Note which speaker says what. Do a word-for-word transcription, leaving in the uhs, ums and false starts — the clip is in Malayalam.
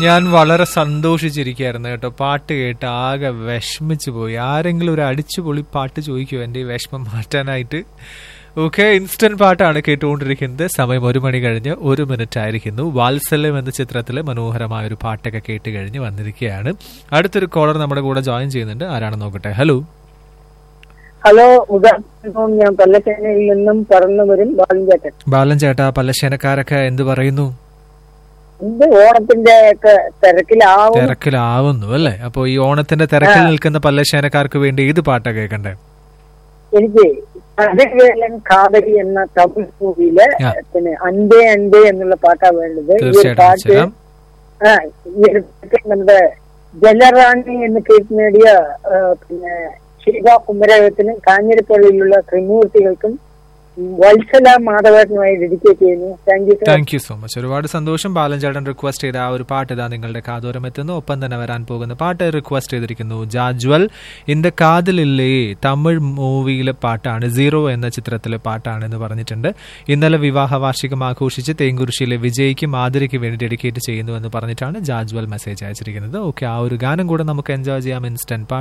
Speaker 1: ഞാൻ വളരെ സന്തോഷിച്ചിരിക്കുകയായിരുന്നു കേട്ടോ. പാട്ട് കേട്ട് ആകെ വിഷമിച്ചു പോയി. ആരെങ്കിലും ഒരു അടിച്ചുപൊളി പാട്ട് ചോദിക്കുമോ എന്റെ ഈ വിഷമം മാറ്റാനായിട്ട്? ഓക്കെ, ഇൻസ്റ്റന്റ് പാട്ടാണ് കേട്ടുകൊണ്ടിരിക്കുന്നത്. സമയം ഒരു മണി കഴിഞ്ഞ് ഒരു മിനിറ്റ് ആയിരിക്കുന്നു. വാത്സല്യം എന്ന ചിത്രത്തിലെ മനോഹരമായ ഒരു പാട്ടൊക്കെ കേട്ട് കഴിഞ്ഞ് വന്നിരിക്കുകയാണ്. അടുത്തൊരു കോളർ നമ്മുടെ കൂടെ ജോയിൻ ചെയ്യുന്നുണ്ട്. ആരാണെന്ന് നോക്കട്ടെ. ഹലോ
Speaker 2: ഹലോ, ഞാൻ പല്ലശ്ശേനയിൽ നിന്നും പറഞ്ഞു വരും ബാലൻ ചേട്ടൻ.
Speaker 1: ബാലൻ ചേട്ടാ, പല്ലശ്ശേനക്കാരൊക്കെ എന്ത് പറയുന്നു?
Speaker 2: ഇത് ഓണത്തിന്റെ ഒക്കെ തിരക്കിലാവും
Speaker 1: തിരക്കിലാവുന്നു അല്ലേ? അപ്പൊ ഈ ഓണത്തിന്റെ തിരക്കിൽ നിൽക്കുന്ന പല്ലശ്ശേനക്കാർക്ക് വേണ്ടി ഏത് പാട്ടാ കേൾക്കണ്ടേ?
Speaker 2: എനിക്ക് കഥവേലൻ കാതരി എന്ന തമിഴ് മൂവിയിലെ പിന്നെ അൻപേ അൻപേ എന്നുള്ള പാട്ടാ വേണ്ടത്. ഈ പാട്ട് ആ നമ്മുടെ ജലറാണി എന്ന് കേട്ട് നേടിയ പിന്നെ ശിവ കുമരകത്തിനും കാഞ്ഞിരപ്പള്ളിയിലുള്ള ത്രിമൂർത്തികൾക്കും വത്സല മാധവേട്ടനുമായി ഡെഡിക്കേറ്റ് ചെയ്യുന്നു. Thank you
Speaker 1: thank you so much. ഒരുപാട് സന്തോഷം. ബാലൻ ചേട്ടൻ റിക്വസ്റ്റ് ചെയ്ത ആ ഒരു പാട്ട് ഇതാ നിങ്ങളുടെ കാതോരം എത്തുന്നു. ഒപ്പം തന്നെ വരാൻ പോകുന്ന പാട്ട് റിക്വസ്റ്റ് ചെയ്തിരിക്കുന്നു ജാജ്വൽ. ഇന്റെ കാതിലില്ലേ തമിഴ് മൂവിയിലെ പാട്ടാണ്, സീറോ എന്ന ചിത്രത്തിലെ പാട്ടാണ് എന്ന് പറഞ്ഞിട്ടുണ്ട്. ഇന്നലെ വിവാഹ വാർഷികം ആഘോഷിച്ച് തേങ്കുറിശ്ശിയിലെ വിജയ്ക്കും ആതിരയ്ക്ക് വേണ്ടി ഡെഡിക്കേറ്റ് ചെയ്യുന്നു എന്ന് പറഞ്ഞിട്ടാണ് ജാജ്വൽ മെസ്സേജ് അയച്ചിരിക്കുന്നത്. ഓക്കെ, ആ ഒരു ഗാനം കൂടെ നമുക്ക് എൻജോയ് ചെയ്യാം. ഇൻസ്റ്റന്റ്